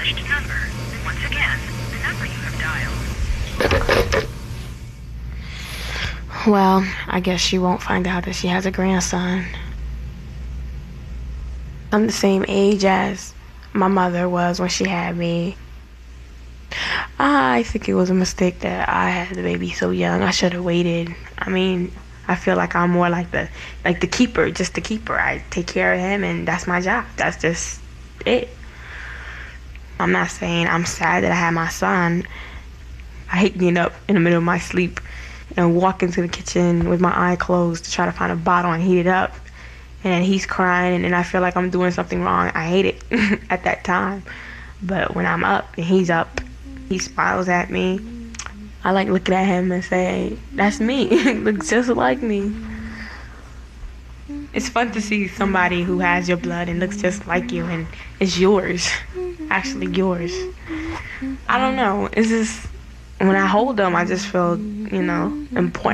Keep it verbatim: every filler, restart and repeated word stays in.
established number. Once again, the number you have dialed. Well, I guess she won't find out that she has a grandson. I'm the same age as my mother was when she had me. I think it was a mistake that I had the baby so young. I should have waited. I mean, I feel like I'm more like the like the keeper, just the keeper. I take care of him, and that's my job. That's just it. I'm not saying I'm sad that I had my son. I hate getting up in the middle of my sleep and walk into the kitchen with my eye closed to try to find a bottle and heat it up. And he's crying, and then I feel like I'm doing something wrong. I hate it at that time. But when I'm up and he's up, he smiles at me. I like looking at him and say, that's me. It looks just like me. It's fun to see somebody who has your blood and looks just like you, and it's yours. Actually yours. I don't know. It's just, when I hold them, I just feel, you know, important.